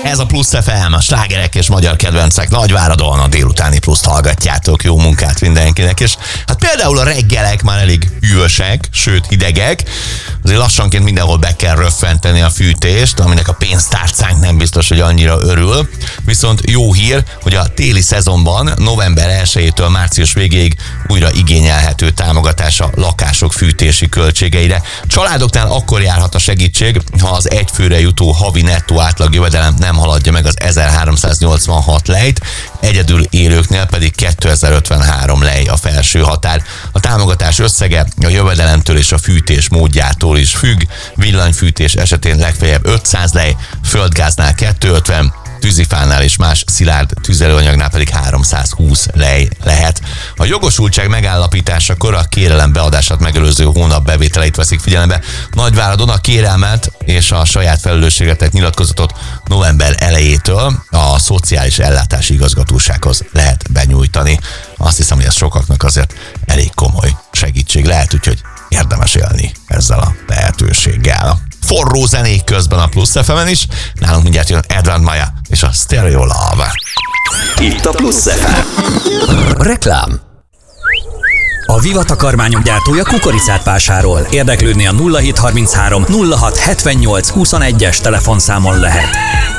Ez a Plusz FM, a slágerek és magyar kedvencek Nagyváradon, a délutáni Pluszt hallgatjátok, jó munkát mindenkinek, és hát például a reggelek már elég hűvösek, sőt hidegek, azért lassanként mindenhol be kell röffenteni a fűtést, aminek a pénztárcánk nem biztos, hogy annyira örül, viszont jó hír, hogy a téli szezonban november 1-től március végéig újra igényelhető támogatás a lakások fűtési költségeire. Családoknál akkor járhat a segítség, ha az egyfőre jutó havi nettó átlag jövedelem nem haladja meg az 1386 lejt, egyedül élőknél pedig 2053 lej a felső határ. A támogatás összege a jövedelemtől és a fűtés módjától is függ, villanyfűtés esetén legfeljebb 500 lej, földgáznál 250, tűzifánál és más szilárd tüzelőanyagnál pedig 320 lej lehet. A jogosultság megállapításakor a kérelem beadását megelőző hónap bevételeit veszik figyelembe. Nagyváradon a kérelmet és a saját felelősségre tett nyilatkozatot november elejétől a Szociális Ellátási Igazgatósághoz lehet benyújtani. Azt hiszem, hogy ez sokaknak azért elég komoly segítség lehet, úgyhogy érdemes élni ezzel a lehetőséggel. Forró zenék közben a Plusz FM-en is. Nálunk mindjárt jön Edvard Maja és a Stereo Love. Itt a Plusz FM. Reklám. A Viva takarmányok gyártója kukoricát vásárol. Érdeklődni a 0733 06 78 21-es telefonszámon lehet.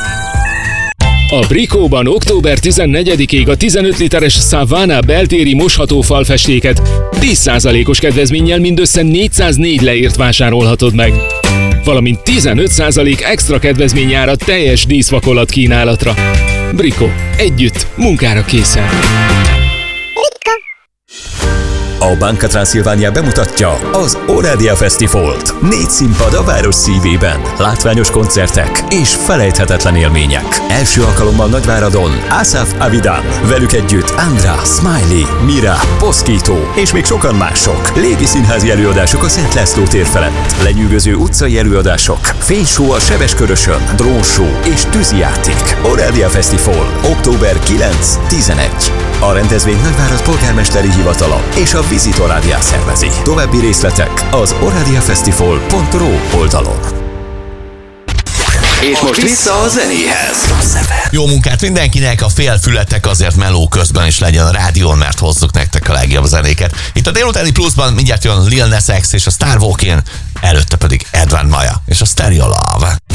A Brikóban október 14-ig a 15 literes Savana beltéri mosható falfestéket 10%-os kedvezménnyel mindössze 404 leért vásárolhatod meg. Valamint 15% extra kedvezményára teljes díszvakolat kínálatra. Brikó. Együtt, munkára készen. A Banca Transilvania bemutatja az Oradia Fesztivált. 4 színpad a város szívében, látványos koncertek és felejthetetlen élmények. Első alkalommal Nagyváradon Asaf Avidan, velük együtt Andra, Smiley, Mira, Poszkító és még sokan mások. Légi színházi előadások a Szent László tér felett, lenyűgöző utcai előadások, fényshow a Sebeskörösön, drónshow és tűzijáték. Oradia Fesztivál, október 9-11. A rendezvény Nagyvárad polgármesteri hivatala és a Visitor Rádiá szervezi. További részletek az oradiafestival.ru oldalon. És most vissza a zenéhez. Jó munkát mindenkinek, a félfületek azért meló közben is legyen a rádión, mert hozzuk nektek a legjobb zenéket. Itt a délutáni Pluszban mindjárt jön Lil Nas X és a Star Walking, előtte pedig Edvard Maja és a Stereo Love.